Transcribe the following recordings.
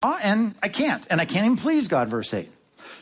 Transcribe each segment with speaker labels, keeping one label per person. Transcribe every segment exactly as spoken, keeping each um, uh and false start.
Speaker 1: and I can't. And I can't even please God, verse eight.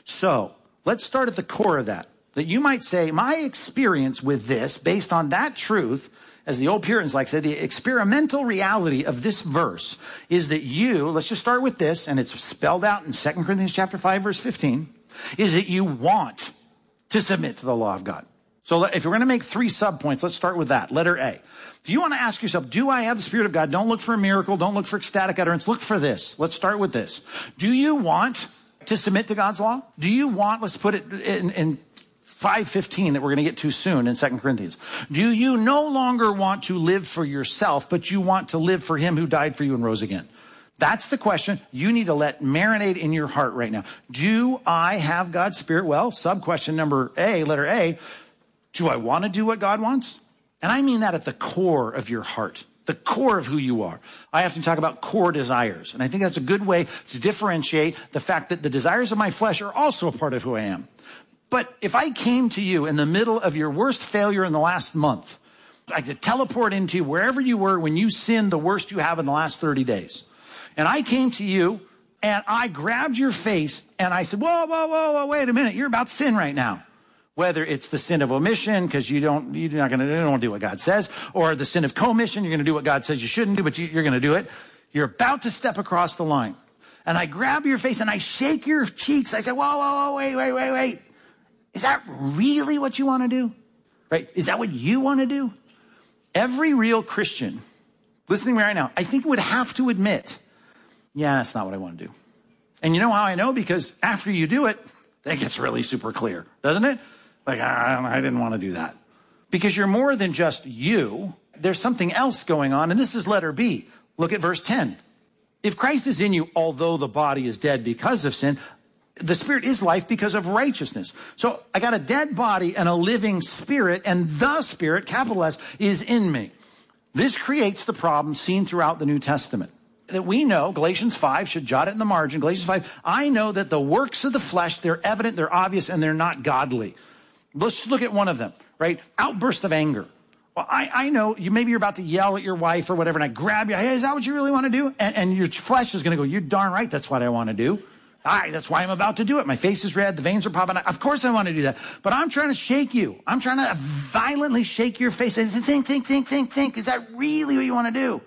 Speaker 1: So let's start at the core of that. That you might say, my experience with this, based on that truth, as the old Puritans like to say, the experimental reality of this verse is that you, let's just start with this, and it's spelled out in Second Corinthians chapter five, verse fifteen, is that you want to submit to the law of God. So if we're going to make three subpoints, let's start with that. Letter A. If you want to ask yourself, do I have the Spirit of God? Don't look for a miracle. Don't look for ecstatic utterance. Look for this. Let's start with this. Do you want to submit to God's law? Do you want, let's put it in, in five fifteen that we're going to get to soon in Second Corinthians. Do you no longer want to live for yourself, but you want to live for him who died for you and rose again? That's the question you need to let marinate in your heart right now. Do I have God's Spirit? Well, sub-question number A, letter A, do I want to do what God wants? And I mean that at the core of your heart, the core of who you are. I have to talk about core desires. And I think that's a good way to differentiate the fact that the desires of my flesh are also a part of who I am. But if I came to you in the middle of your worst failure in the last month, I could teleport into you wherever you were when you sinned the worst you have in the last thirty days. And I came to you and I grabbed your face and I said, whoa, whoa, whoa, whoa, wait a minute. You're about to sin right now. Whether it's the sin of omission because you don't, you're not going to, you don't do what God says, or the sin of commission, you're going to do what God says you shouldn't do, but you, you're going to do it. You're about to step across the line. And I grab your face and I shake your cheeks. I say, whoa, whoa, whoa, wait, wait, wait, wait. Is that really what you want to do? Right? Is that what you want to do? Every real Christian listening right now, I think would have to admit, yeah, that's not what I want to do. And you know how I know? Because after you do it, that gets really super clear, doesn't it? Like, I, I didn't want to do that. Because you're more than just you. There's something else going on. And this is letter B. Look at verse ten. If Christ is in you, although the body is dead because of sin, the Spirit is life because of righteousness. So I got a dead body and a living Spirit, and the Spirit, capital S, is in me. This creates the problem seen throughout the New Testament. That we know, Galatians five, should jot it in the margin, Galatians five, I know that the works of the flesh, they're evident, they're obvious, and they're not godly. Let's look at one of them, right? Outburst of anger. Well, I, I know you, maybe you're about to yell at your wife or whatever, and I grab you. Hey, is that what you really want to do? And, and your flesh is going to go, you're darn right, that's what I want to do. I, that's why I'm about to do it. My face is red. The veins are popping. Of course I want to do that. But I'm trying to shake you. I'm trying to violently shake your face and think, think, think, think, think. Is that really what you want to do?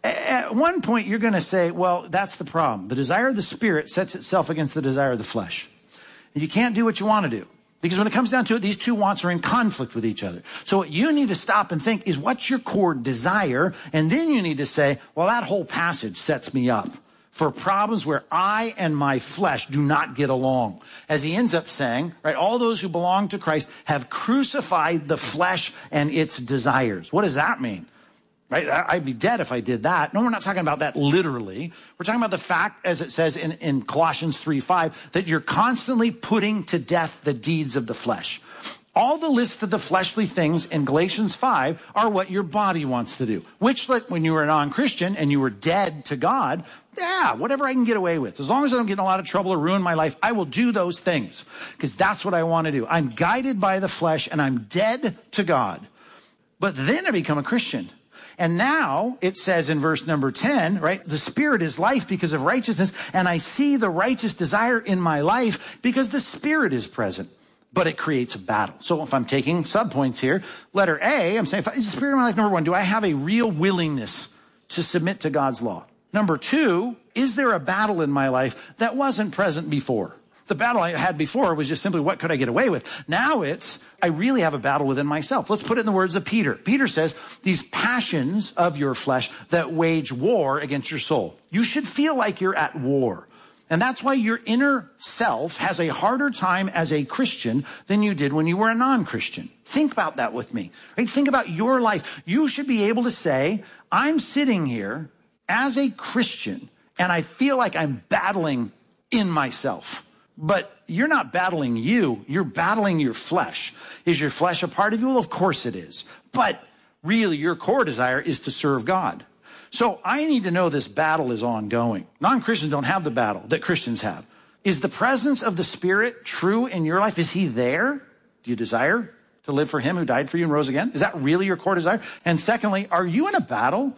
Speaker 1: At one point, you're going to say, well, that's the problem. The desire of the Spirit sets itself against the desire of the flesh. And you can't do what you want to do. Because when it comes down to it, these two wants are in conflict with each other. So what you need to stop and think is, what's your core desire? And then you need to say, well, that whole passage sets me up for problems where I and my flesh do not get along. As he ends up saying, right, all those who belong to Christ have crucified the flesh and its desires. What does that mean? Right? I'd be dead if I did that. No, we're not talking about that literally. We're talking about the fact, as it says in, in Colossians three five, that you're constantly putting to death the deeds of the flesh. All the list of the fleshly things in Galatians five are what your body wants to do. Which, like, when you were a non-Christian and you were dead to God, yeah, whatever I can get away with. As long as I don't get in a lot of trouble or ruin my life, I will do those things. Because that's what I want to do. I'm guided by the flesh and I'm dead to God. But then I become a Christian. And now it says in verse number ten, right, the Spirit is life because of righteousness, and I see the righteous desire in my life because the Spirit is present. But it creates a battle. So if I'm taking subpoints here, letter A, I'm saying, if I, is the Spirit in my life, number one, do I have a real willingness to submit to God's law? Number two, is there a battle in my life that wasn't present before? The battle I had before was just simply, what could I get away with? Now it's, I really have a battle within myself. Let's put it in the words of Peter. Peter says, these passions of your flesh that wage war against your soul. You should feel like you're at war. And that's why your inner self has a harder time as a Christian than you did when you were a non-Christian. Think about that with me. Right? Think about your life. You should be able to say, I'm sitting here as a Christian, and I feel like I'm battling in myself. But you're not battling you. You're battling your flesh. Is your flesh a part of you? Well, of course it is. But really, your core desire is to serve God. So I need to know this battle is ongoing. Non-Christians don't have the battle that Christians have. Is the presence of the Spirit true in your life? Is he there? Do you desire to live for him who died for you and rose again? Is that really your core desire? And secondly, are you in a battle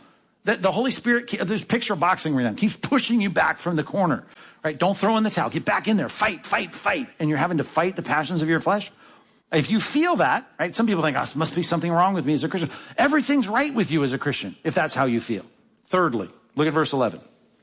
Speaker 1: The, the Holy Spirit, there's a picture of boxing right now, keeps pushing you back from the corner, right? Don't throw in the towel. Get back in there. Fight, fight, fight. And you're having to fight the passions of your flesh. If you feel that, right? Some people think, oh, there must be something wrong with me as a Christian. Everything's right with you as a Christian, if that's how you feel. Thirdly, look at verse eleven.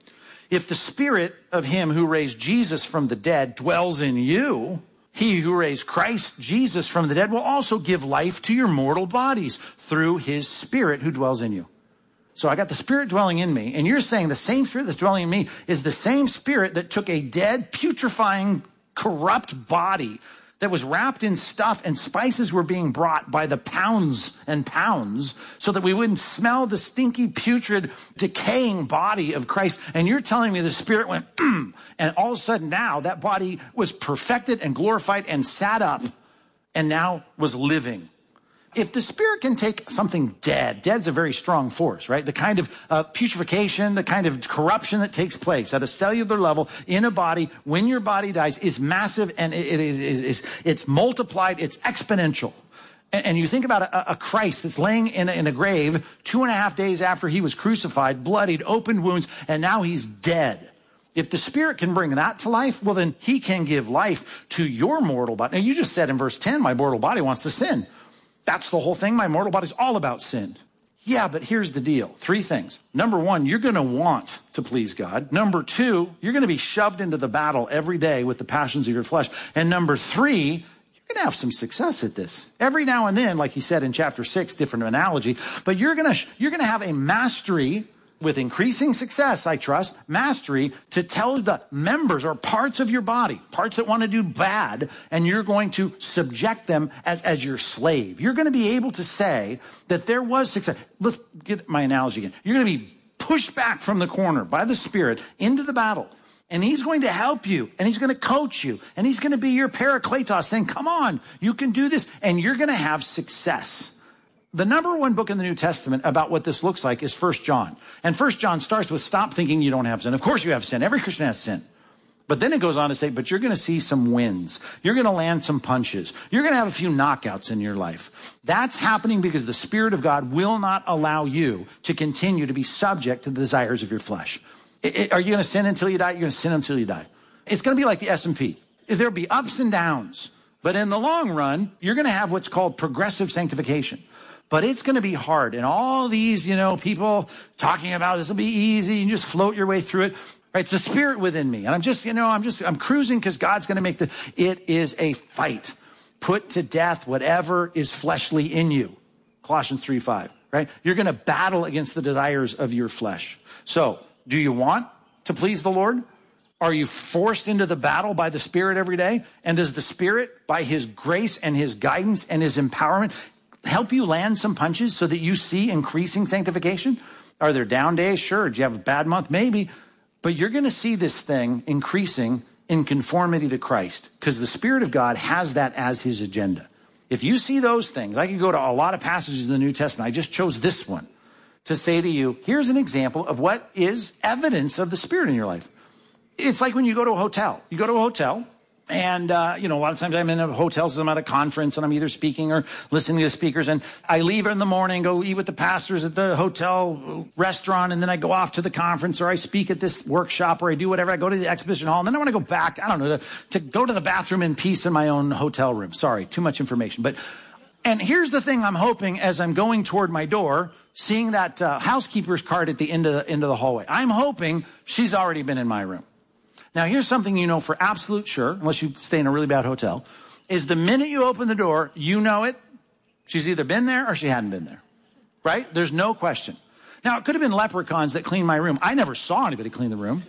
Speaker 1: If the Spirit of him who raised Jesus from the dead dwells in you, he who raised Christ Jesus from the dead will also give life to your mortal bodies through his Spirit who dwells in you. So I got the Spirit dwelling in me, and you're saying the same Spirit that's dwelling in me is the same Spirit that took a dead, putrefying, corrupt body that was wrapped in stuff, and spices were being brought by the pounds and pounds so that we wouldn't smell the stinky, putrid, decaying body of Christ. And you're telling me the Spirit went, mm, and all of a sudden now that body was perfected and glorified and sat up and now was living. If the Spirit can take something dead, dead's a very strong force, right? The kind of uh, putrefaction, the kind of corruption that takes place at a cellular level in a body when your body dies is massive, and it, it is, is, is it's multiplied, it's exponential. And, and you think about a, a Christ that's laying in a, in a grave two and a half days after he was crucified, bloodied, opened wounds, and now he's dead. If the Spirit can bring that to life, well, then he can give life to your mortal body. Now, you just said in verse ten, my mortal body wants to sin. That's the whole thing. My mortal body's all about sin. Yeah, but here's the deal. Three things. Number one, you're going to want to please God. Number two, you're going to be shoved into the battle every day with the passions of your flesh. And number three, you're going to have some success at this. Every now and then, like he said in chapter six, different analogy, but you're going to, you're going to have a mastery with increasing success, I trust, mastery to tell the members or parts of your body, parts that want to do bad, and you're going to subject them as, as your slave. You're going to be able to say that there was success. Let's get my analogy again. You're going to be pushed back from the corner by the Spirit into the battle. And he's going to help you, and he's going to coach you, and he's going to be your parakletos saying, come on, you can do this, and you're going to have success. The number one book in the New Testament about what this looks like is First John. And First John starts with stop thinking you don't have sin. Of course you have sin. Every Christian has sin. But then it goes on to say, but you're going to see some wins. You're going to land some punches. You're going to have a few knockouts in your life. That's happening because the Spirit of God will not allow you to continue to be subject to the desires of your flesh. It, it, are you going to sin until you die? You're going to sin until you die. It's going to be like the S and P. There'll be ups and downs. But in the long run, you're going to have what's called progressive sanctification. But it's going to be hard. And all these, you know, people talking about this will be easy. You just float your way through it. Right? It's the Spirit within me. And I'm just, you know, I'm just, I'm cruising because God's going to make the, it is a fight. Put to death whatever is fleshly in you. Colossians three five, right? You're going to battle against the desires of your flesh. So do you want to please the Lord? Are you forced into the battle by the Spirit every day? And does the Spirit, by his grace and his guidance and his empowerment, help you land some punches so that you see increasing sanctification? Are there down days? Sure. Do you have a bad month? Maybe. But you're going to see this thing increasing in conformity to Christ because the Spirit of God has that as his agenda. If you see those things, I could go to a lot of passages in the New Testament. I just chose this one to say to you, here's an example of what is evidence of the Spirit in your life. It's like when you go to a hotel. You go to a hotel. And, uh, you know, a lot of times I'm in a hotels, I'm at a conference and I'm either speaking or listening to speakers. And I leave in the morning, go eat with the pastors at the hotel restaurant. And then I go off to the conference or I speak at this workshop or I do whatever. I go to the exhibition hall and then I want to go back, I don't know, to, to go to the bathroom in peace in my own hotel room. Sorry, too much information. But, and here's the thing I'm hoping as I'm going toward my door, seeing that uh, housekeeper's card at the end of the, end of the hallway. I'm hoping she's already been in my room. Now, here's something you know for absolute sure, unless you stay in a really bad hotel, is the minute you open the door, you know it. She's either been there or she hadn't been there, right? There's no question. Now, it could have been leprechauns that cleaned my room. I never saw anybody clean the room,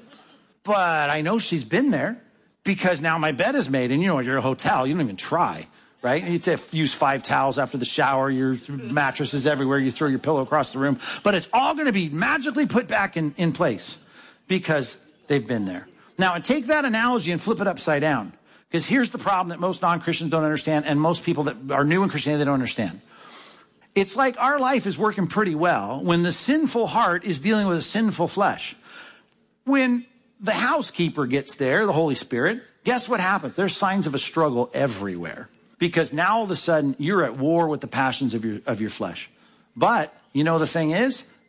Speaker 1: but I know she's been there because now my bed is made. And you know, you're a hotel, you don't even try, right? You have to use five towels after the shower, your mattress is everywhere, you throw your pillow across the room. But it's all going to be magically put back in, in place because they've been there. Now, and take that analogy and flip it upside down. Because here's the problem that most non-Christians don't understand and most people that are new in Christianity, they don't understand. It's like our life is working pretty well when the sinful heart is dealing with a sinful flesh. When the housekeeper gets there, the Holy Spirit, guess what happens? There's signs of a struggle everywhere. Because now all of a sudden you're at war with the passions of your, of your flesh. But, you know, the thing is,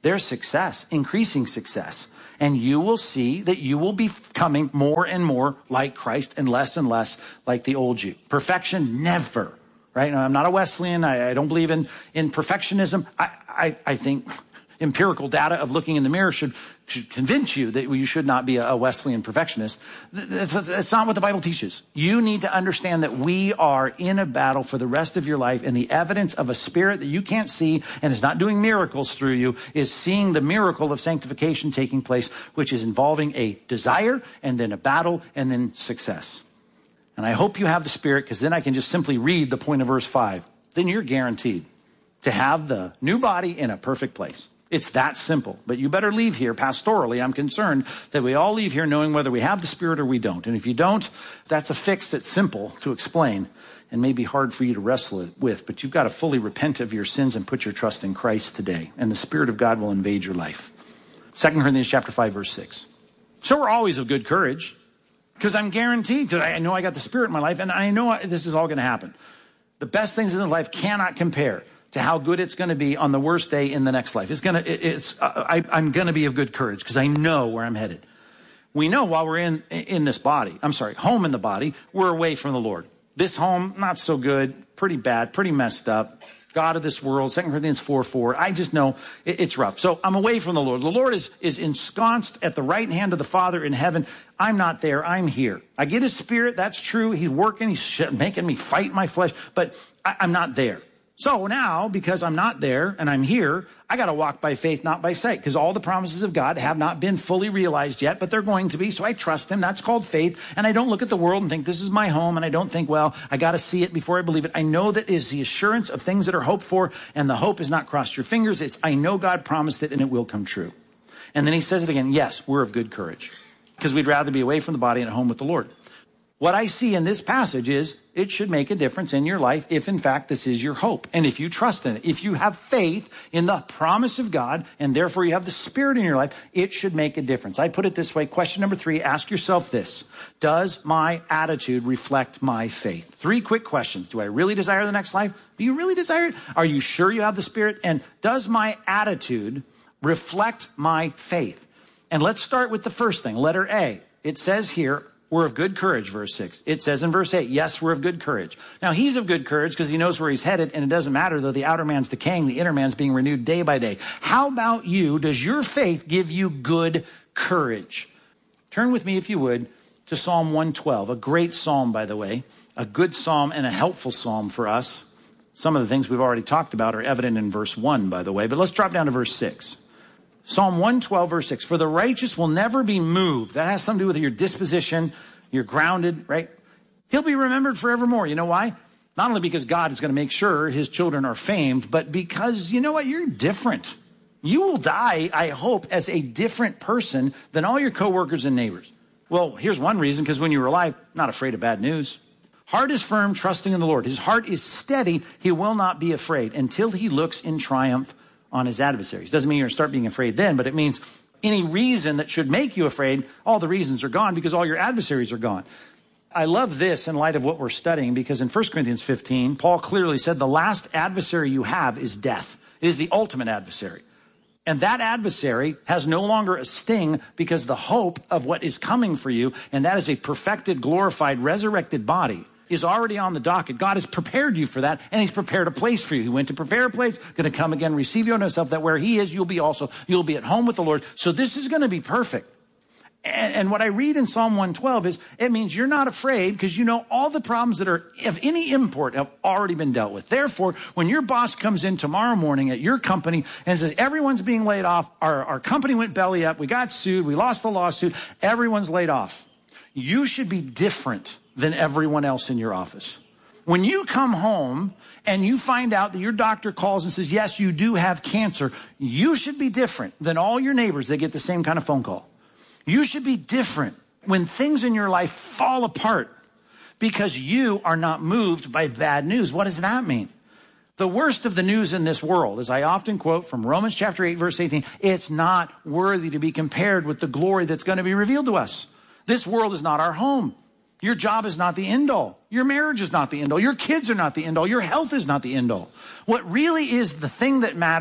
Speaker 1: There's success, increasing success. And you will see that you will be becoming more and more like Christ and less and less like the old you. Perfection, never, right? Now, I'm not a Wesleyan. I, I don't believe in, in perfectionism. I, I, I think empirical data of looking in the mirror should, should convince you that you should not be a Wesleyan perfectionist. That's, that's not what the Bible teaches. You need to understand that we are in a battle for the rest of your life, and the evidence of a spirit that you can't see and is not doing miracles through you is seeing the miracle of sanctification taking place, which is involving a desire and then a battle and then success. And I hope you have the Spirit, because then I can just simply read the point of verse five. Then you're guaranteed to have the new body in a perfect place. It's that simple. But you better leave here pastorally. I'm concerned that we all leave here knowing whether we have the Spirit or we don't. And if you don't, that's a fix that's simple to explain and may be hard for you to wrestle with. But you've got to fully repent of your sins and put your trust in Christ today. And the Spirit of God will invade your life. Second Corinthians chapter five, verse six. So we're always of good courage, because I'm guaranteed, because I know I got the Spirit in my life, and I know this is all going to happen. The best things in the life cannot compare to how good it's going to be on the worst day in the next life. It's going to, it, it's, uh, I, I'm going to be of good courage because I know where I'm headed. We know while we're in, in this body, I'm sorry, home in the body, we're away from the Lord. This home, not so good, pretty bad, pretty messed up. God of this world, Second Corinthians four four. I just know it, it's rough. So I'm away from the Lord. The Lord is, is ensconced at the right hand of the Father in heaven. I'm not there. I'm here. I get his Spirit. That's true. He's working. He's making me fight my flesh, but I, I'm not there. So now, because I'm not there and I'm here, I got to walk by faith, not by sight, because all the promises of God have not been fully realized yet, but they're going to be. So I trust him. That's called faith. And I don't look at the world and think this is my home. And I don't think, well, I got to see it before I believe it. I know that is the assurance of things that are hoped for. And the hope is not cross your fingers. It's, I know God promised it and it will come true. And then he says it again. Yes, we're of good courage, because we'd rather be away from the body and at home with the Lord. What I see in this passage is it should make a difference in your life if, in fact, this is your hope. And if you trust in it, if you have faith in the promise of God, and therefore you have the Spirit in your life, it should make a difference. I put it this way. Question number three, ask yourself this. Does my attitude reflect my faith? Three quick questions. Do I really desire the next life? Do you really desire it? Are you sure you have the Spirit? And does my attitude reflect my faith? And let's start with the first thing, letter A. It says here, we're of good courage, verse six. It says in verse eight, yes, we're of good courage. Now, he's of good courage because he knows where he's headed, and it doesn't matter, though the outer man's decaying, the inner man's being renewed day by day. How about you? Does your faith give you good courage? Turn with me, if you would, to Psalm one twelve, a great psalm, by the way, a good psalm and a helpful psalm for us. Some of the things we've already talked about are evident in verse one, by the way, but let's drop down to verse six. Psalm one twelve, verse six, for the righteous will never be moved. That has something to do with your disposition. You're grounded, right? He'll be remembered forevermore. You know why? Not only because God is going to make sure his children are famed, but because, you know what? You're different. You will die, I hope, as a different person than all your coworkers and neighbors. Well, here's one reason, because when you were alive, not afraid of bad news. Heart is firm, trusting in the Lord. His heart is steady. He will not be afraid until he looks in triumph on his adversaries. Doesn't mean you're going to start being afraid then, but it means any reason that should make you afraid, all the reasons are gone because all your adversaries are gone. I love this in light of what we're studying, because in First Corinthians fifteen, Paul clearly said the last adversary you have is death. It is the ultimate adversary. And that adversary has no longer a sting because the hope of what is coming for you, and that is a perfected, glorified, resurrected body, is already on the docket. God has prepared you for that, and he's prepared a place for you. He went to prepare a place, going to come again, receive you unto himself, that where he is, you'll be also, you'll be at home with the Lord. So this is going to be perfect. And, and what I read in Psalm one twelve is, it means you're not afraid because you know all the problems that are of any import have already been dealt with. Therefore, when your boss comes in tomorrow morning at your company and says, everyone's being laid off, our, our company went belly up, we got sued, we lost the lawsuit, everyone's laid off, you should be different than everyone else in your office. When you come home and you find out that your doctor calls and says, yes, you do have cancer, you should be different than all your neighbors that get the same kind of phone call. You should be different when things in your life fall apart because you are not moved by bad news. What does that mean? The worst of the news in this world, as I often quote from Romans chapter eight, verse eighteen, it's not worthy to be compared with the glory that's going to be revealed to us. This world is not our home. Your job is not the end all. Your marriage is not the end all. Your kids are not the end all. Your health is not the end all. What really is the thing that matters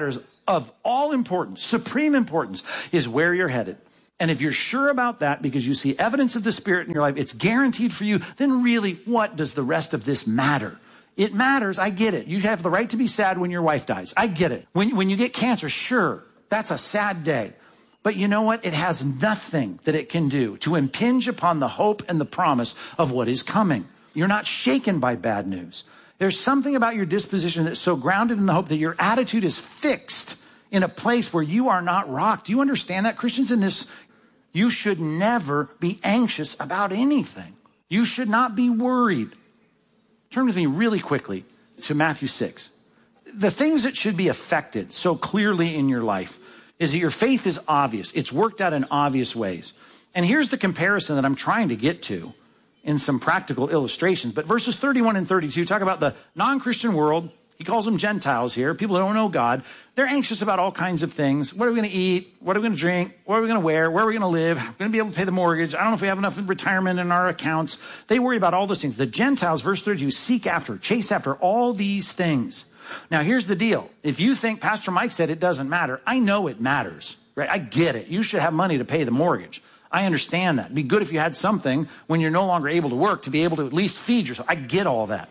Speaker 1: of all importance, supreme importance, is where you're headed. And if you're sure about that because you see evidence of the Spirit in your life, it's guaranteed for you, then really, what does the rest of this matter? It matters. I get it. You have the right to be sad when your wife dies. I get it. When, when you get cancer, sure, that's a sad day. But you know what? It has nothing that it can do to impinge upon the hope and the promise of what is coming. You're not shaken by bad news. There's something about your disposition that's so grounded in the hope that your attitude is fixed in a place where you are not rocked. Do you understand that? Christians in this, you should never be anxious about anything. You should not be worried. Turn with me really quickly to Matthew six. The things that should be affected so clearly in your life is that your faith is obvious. It's worked out in obvious ways. And here's the comparison that I'm trying to get to in some practical illustrations. But verses thirty-one and thirty-two talk about the non-Christian world. He calls them Gentiles here, people who don't know God. They're anxious about all kinds of things. What are we going to eat? What are we going to drink? What are we going to wear? Where are we going to live? We're going to be able to pay the mortgage. I don't know if we have enough in retirement in our accounts. They worry about all those things. The Gentiles, verse thirty-two, seek after, chase after all these things. Now, here's the deal. If you think Pastor Mike said it doesn't matter, I know it matters, right? I get it. You should have money to pay the mortgage. I understand that. It'd be good if you had something when you're no longer able to work to be able to at least feed yourself. I get all that.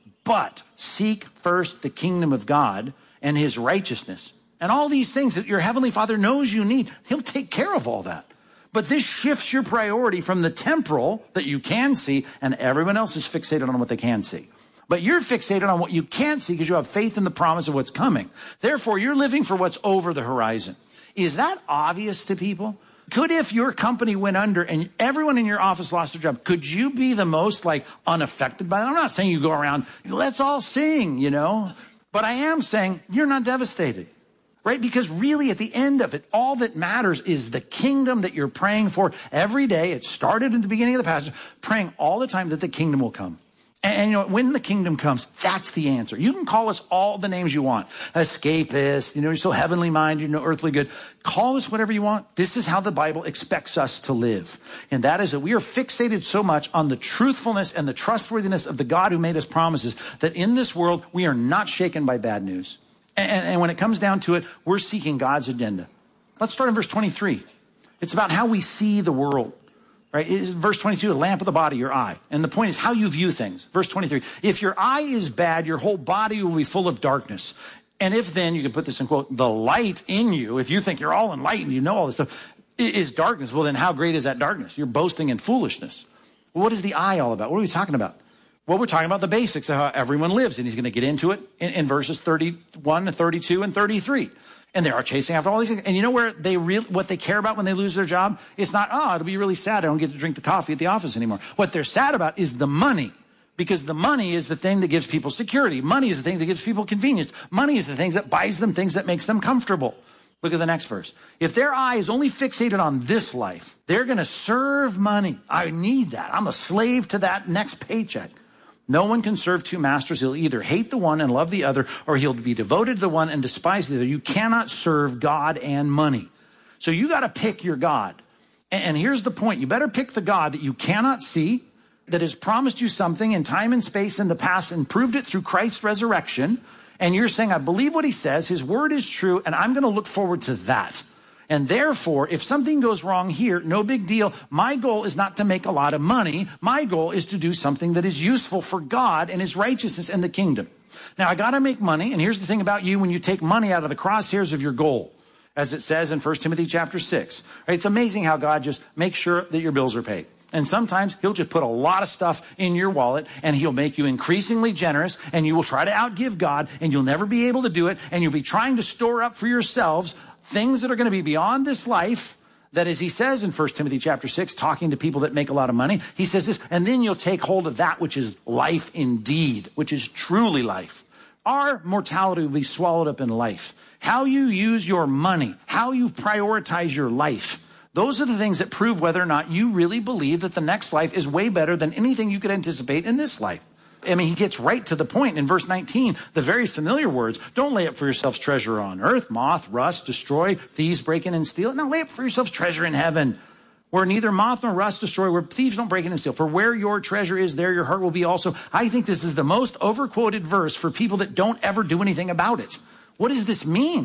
Speaker 1: But seek first the kingdom of God and his righteousness. And all these things that your heavenly Father knows you need, he'll take care of all that. But this shifts your priority from the temporal that you can see, and everyone else is fixated on what they can see. But you're fixated on what you can't see because you have faith in the promise of what's coming. Therefore, you're living for what's over the horizon. Is that obvious to people? Could, if your company went under and everyone in your office lost their job, could you be the most like unaffected by that? I'm not saying you go around, let's all sing, you know, but I am saying you're not devastated, right? Because really at the end of it, all that matters is the kingdom that you're praying for every day. It started in the beginning of the passage, praying all the time that the kingdom will come. And, you know, when the kingdom comes, that's the answer. You can call us all the names you want. Escapist, you know, you're so heavenly minded, you know, earthly good. Call us whatever you want. This is how the Bible expects us to live. And that is that we are fixated so much on the truthfulness and the trustworthiness of the God who made us promises that in this world, we are not shaken by bad news. And, and when it comes down to it, we're seeking God's agenda. Let's start in verse twenty-three. It's about how we see the world. Right? It's verse twenty-two, a lamp of the body, your eye. And the point is how you view things. Verse twenty-three, if your eye is bad, your whole body will be full of darkness. And if then, you can put this in quote, the light in you, if you think you're all enlightened, you know all this stuff, is darkness. Well, then how great is that darkness? You're boasting in foolishness. Well, what is the eye all about? What are we talking about? Well, we're talking about the basics of how everyone lives. And he's going to get into it in, in verses thirty-one, thirty-two, and thirty-three. And they are chasing after all these things. And you know where they re- what they care about when they lose their job? It's not, oh, it'll be really sad. I don't get to drink the coffee at the office anymore. What they're sad about is the money. Because the money is the thing that gives people security. Money is the thing that gives people convenience. Money is the thing that buys them things that makes them comfortable. Look at the next verse. If their eye is only fixated on this life, they're going to serve money. I need that. I'm a slave to that next paycheck. No one can serve two masters. He'll either hate the one and love the other, or he'll be devoted to the one and despise the other. You cannot serve God and money. So you got to pick your God. And here's the point. You better pick the God that you cannot see, that has promised you something in time and space in the past and proved it through Christ's resurrection. And you're saying, I believe what he says. His word is true, and I'm going to look forward to that. And therefore, if something goes wrong here, no big deal. My goal is not to make a lot of money. My goal is to do something that is useful for God and his righteousness and the kingdom. Now, I got to make money. And here's the thing about you when you take money out of the crosshairs of your goal, as it says in First Timothy chapter six. Right? It's amazing how God just makes sure that your bills are paid. And sometimes he'll just put a lot of stuff in your wallet and he'll make you increasingly generous and you will try to outgive God and you'll never be able to do it. And you'll be trying to store up for yourselves things that are going to be beyond this life. That, as he says in First Timothy chapter six, talking to people that make a lot of money, he says this, and then you'll take hold of that which is life indeed, which is truly life. Our mortality will be swallowed up in life. How you use your money, how you prioritize your life, those are the things that prove whether or not you really believe that the next life is way better than anything you could anticipate in this life. I mean, he gets right to the point in verse nineteen, the very familiar words, don't lay up for yourselves treasure on earth, moth, rust, destroy, thieves break in and steal. No, lay up for yourselves treasure in heaven, where neither moth nor rust destroy, where thieves don't break in and steal. For where your treasure is, there your heart will be also. I think this is the most overquoted verse for people that don't ever do anything about it. What does this mean?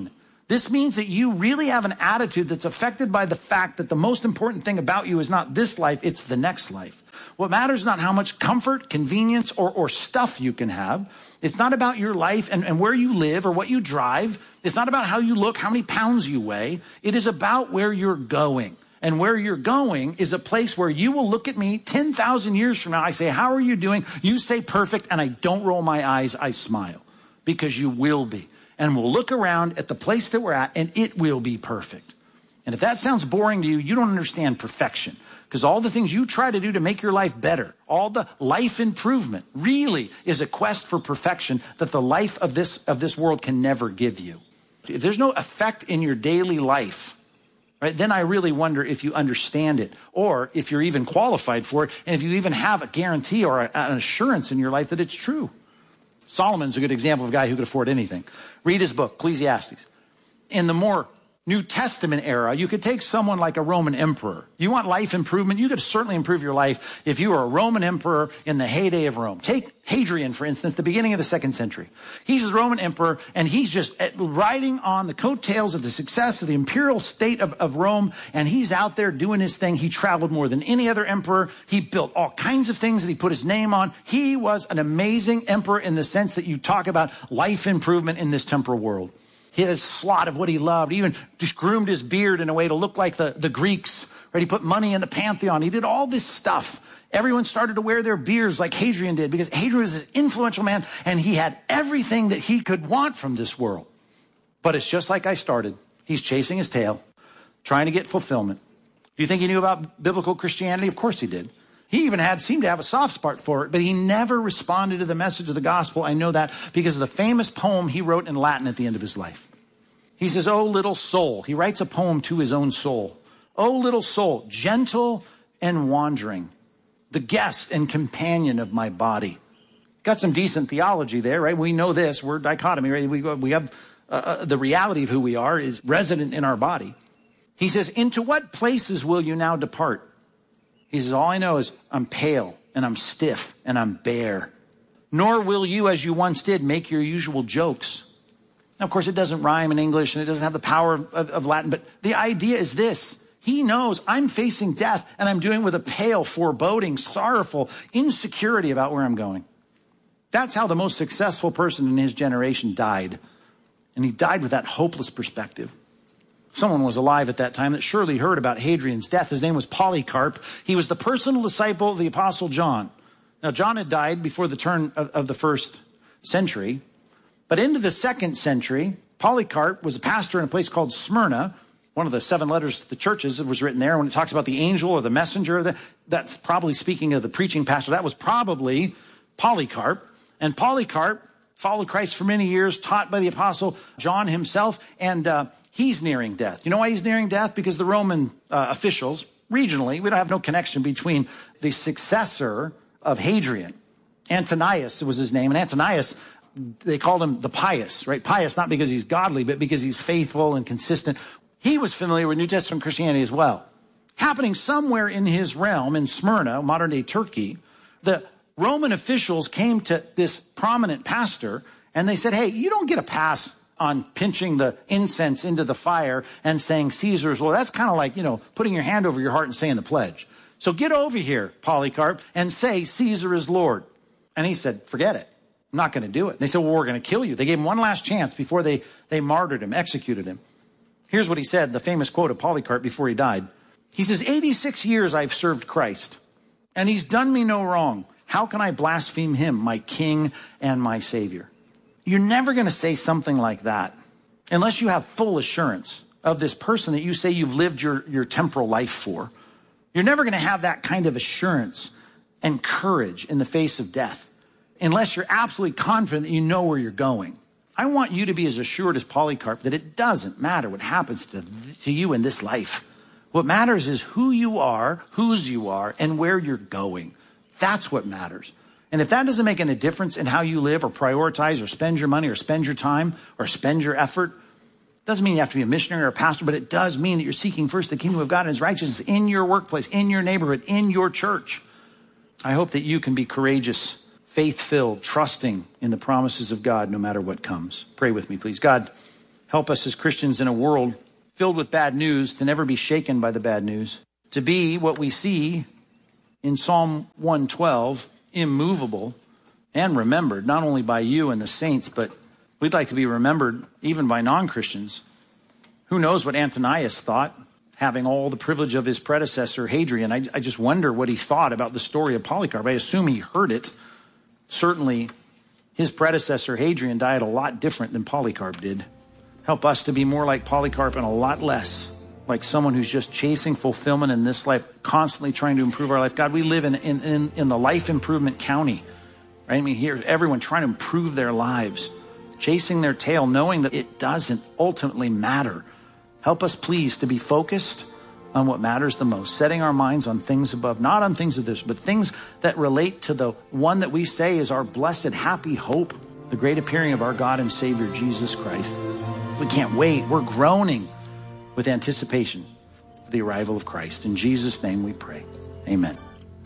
Speaker 1: This means that you really have an attitude that's affected by the fact that the most important thing about you is not this life, it's the next life. What matters is not how much comfort, convenience, or, or stuff you can have. It's not about your life and, and where you live or what you drive. It's not about how you look, how many pounds you weigh. It is about where you're going. And where you're going is a place where you will look at me ten thousand years from now. I say, how are you doing? You say perfect, and I don't roll my eyes. I smile because you will be. And we'll look around at the place that we're at, and it will be perfect. And if that sounds boring to you, you don't understand perfection. Because all the things you try to do to make your life better, all the life improvement really is a quest for perfection that the life of this, of this world can never give you. If there's no effect in your daily life, right, then I really wonder if you understand it or if you're even qualified for it and if you even have a guarantee or a, an assurance in your life that it's true. Solomon's a good example of a guy who could afford anything. Read his book, Ecclesiastes. In the more New Testament era, you could take someone like a Roman emperor. You want life improvement? You could certainly improve your life if you were a Roman emperor in the heyday of Rome. Take Hadrian, for instance, the beginning of the second century. He's the Roman emperor, and he's just riding on the coattails of the success of the imperial state of, of Rome, and he's out there doing his thing. He traveled more than any other emperor. He built all kinds of things that he put his name on. He was an amazing emperor in the sense that you talk about life improvement in this temporal world. He had a slot of what he loved. He even just groomed his beard in a way to look like the, the Greeks. Right? He put money in the Pantheon. He did all this stuff. Everyone started to wear their beards like Hadrian did because Hadrian was this influential man and he had everything that he could want from this world. But it's just like I started. He's chasing his tail, trying to get fulfillment. Do you think he knew about biblical Christianity? Of course he did. He even had seemed to have a soft spot for it, but he never responded to the message of the gospel. I know that because of the famous poem he wrote in Latin at the end of his life. He says, "Oh, little soul." He writes a poem to his own soul. "Oh, little soul, gentle and wandering, the guest and companion of my body." Got some decent theology there, right? We know this. We're dichotomy, right? We, we have uh, the reality of who we are is resident in our body. He says, "Into what places will you now depart?" He says, "All I know is I'm pale and I'm stiff and I'm bare. Nor will you, as you once did, make your usual jokes." Now, of course, it doesn't rhyme in English and it doesn't have the power of, of Latin, but the idea is this. He knows I'm facing death and I'm doing it with a pale, foreboding, sorrowful insecurity about where I'm going. That's how the most successful person in his generation died. And he died with that hopeless perspective. Someone was alive at that time that surely heard about Hadrian's death. His name was Polycarp. He was the personal disciple of the Apostle John. Now, John had died before the turn of, of the first century. But into the second century, Polycarp was a pastor in a place called Smyrna. One of the seven letters to the churches that was written there. When it talks about the angel or the messenger, that, that's probably speaking of the preaching pastor. That was probably Polycarp. And Polycarp followed Christ for many years, taught by the Apostle John himself, and uh, he's nearing death. You know why he's nearing death? Because the Roman uh, officials, regionally, we don't have no connection between the successor of Hadrian. Antonius was his name, and Antonius, they called him the pious, right? Pious, not because he's godly, but because he's faithful and consistent. He was familiar with New Testament Christianity as well. Happening somewhere in his realm, in Smyrna, modern-day Turkey, the Roman officials came to this prominent pastor, and they said, "Hey, you don't get a pass on pinching the incense into the fire and saying Caesar's Lord. That's kind of like, you know, putting your hand over your heart and saying the pledge. So get over here, Polycarp, and say Caesar is Lord." And he said, "Forget it. I'm not going to do it." And they said, "Well, we're going to kill you." They gave him one last chance before they, they martyred him, executed him. Here's what he said, the famous quote of Polycarp before he died. He says, eighty-six years I've served Christ, and he's done me no wrong. How can I blaspheme him, my king and my savior? You're never going to say something like that unless you have full assurance of this person that you say you've lived your, your temporal life for. You're never going to have that kind of assurance and courage in the face of death unless you're absolutely confident that you know where you're going. I want you to be as assured as Polycarp that it doesn't matter what happens to, to you in this life. What matters is who you are, whose you are, and where you're going. That's what matters. And if that doesn't make any difference in how you live or prioritize or spend your money or spend your time or spend your effort, doesn't mean you have to be a missionary or a pastor, but it does mean that you're seeking first the kingdom of God and his righteousness in your workplace, in your neighborhood, in your church. I hope that you can be courageous, faith-filled, trusting in the promises of God no matter what comes. Pray with me, please. God, Help us as Christians in a world filled with bad news to never be shaken by the bad news, to be what we see in Psalm one twelve, immovable and remembered, not only by you and the saints, but we'd like to be remembered even by non-Christians. Who knows what Antonius thought, having all the privilege of his predecessor, Hadrian. I, I just wonder what he thought about the story of Polycarp. I assume he heard it. Certainly, his predecessor, Hadrian, died a lot different than Polycarp did. Help us to be more like Polycarp and a lot less like someone who's just chasing fulfillment in this life, constantly trying to improve our life. God, we live in, in, in, in the life improvement county, right? I mean, here, everyone trying to improve their lives, chasing their tail, knowing that it doesn't ultimately matter. Help us, please, to be focused on what matters the most, setting our minds on things above, not on things of this, but things that relate to the one that we say is our blessed, happy hope, the great appearing of our God and Savior, Jesus Christ. We can't wait. We're groaning with anticipation for the arrival of Christ. In Jesus' name we pray. Amen.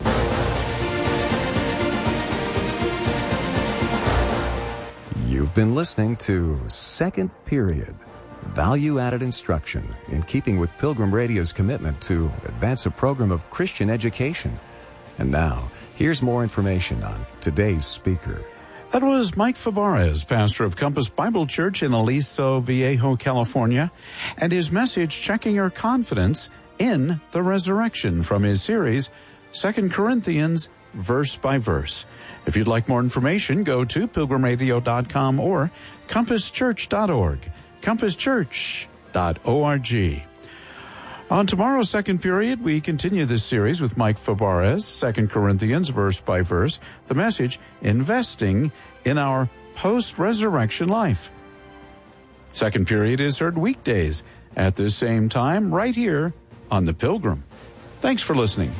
Speaker 2: You've been listening to Second Period, value-added instruction in keeping with Pilgrim Radio's commitment to advance a program of Christian education. And now, here's more information on today's speaker.
Speaker 3: That was Mike Fabarez, pastor of Compass Bible Church in Aliso Viejo, California, and his message, Checking Your Confidence in the Resurrection, from his series, Second Corinthians, Verse by Verse. If you'd like more information, go to pilgrim radio dot com or compass church dot org, compass church dot org. On tomorrow's Second Period, we continue this series with Mike Fabarez, Second Corinthians, Verse by Verse. The message, Investing in Our Post-Resurrection Life. Second Period is heard weekdays at the same time right here on The Pilgrim. Thanks for listening.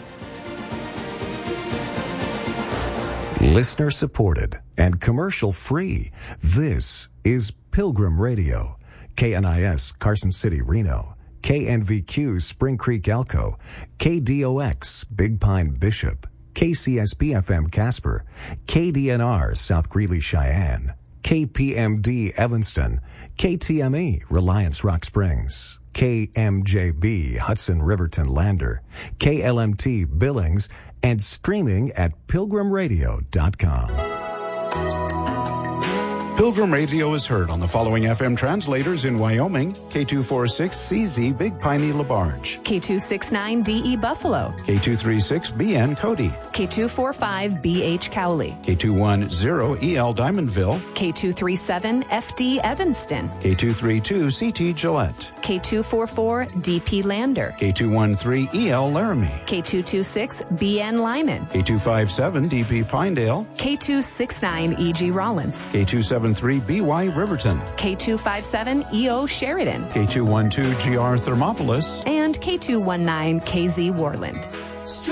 Speaker 2: Listener supported and commercial free. This is Pilgrim Radio. K N I S Carson City, Reno. K N V Q Spring Creek, Elko. K D O X Big Pine, Bishop. K C S B F M Casper. K D N R South Greeley, Cheyenne. K P M D Evanston. K T M E Reliance Rock Springs. K M J B Hudson Riverton Lander. K L M T Billings, and streaming at pilgrim radio dot com.
Speaker 3: Pilgrim Radio is heard on the following F M translators in Wyoming: K two forty-six C Z Big Piney LaBarge,
Speaker 4: K two sixty-nine D E Buffalo,
Speaker 3: K two thirty-six B N Cody,
Speaker 4: K two forty-five B H Cowley,
Speaker 3: K two ten E L Diamondville,
Speaker 4: K two thirty-seven F D Evanston,
Speaker 3: K two thirty-two C T Gillette,
Speaker 4: K two forty-four D P Lander,
Speaker 3: K two thirteen E L Laramie,
Speaker 4: K two twenty-six B N Lyman,
Speaker 3: K two fifty-seven D P Pinedale,
Speaker 4: K two sixty-nine E G Rollins,
Speaker 3: K two seventy-three B Y Riverton,
Speaker 4: K two fifty-seven E O Sheridan,
Speaker 3: K two twelve G R Thermopolis,
Speaker 4: and K two nineteen K Z Warland.